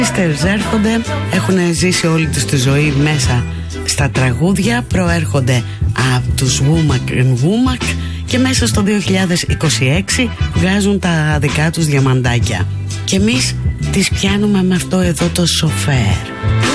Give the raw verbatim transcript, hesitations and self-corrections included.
Sisters έρχονται, έχουν ζήσει όλη τους τη ζωή μέσα στα τραγούδια, προέρχονται από τους Womack and Womack και μέσα στο δύο χιλιάδες είκοσι έξι βγάζουν τα δικά τους διαμαντάκια. Και εμείς τις πιάνουμε με αυτό εδώ το σοφέρ.